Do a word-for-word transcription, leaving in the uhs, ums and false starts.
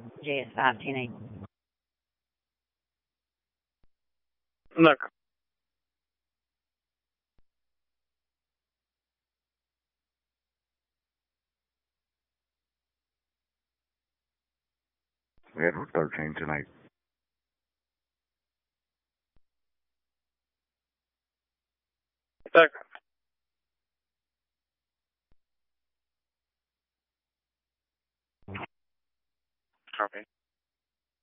J S five ten eight. Look. We had thirteen tonight. Second. Copy.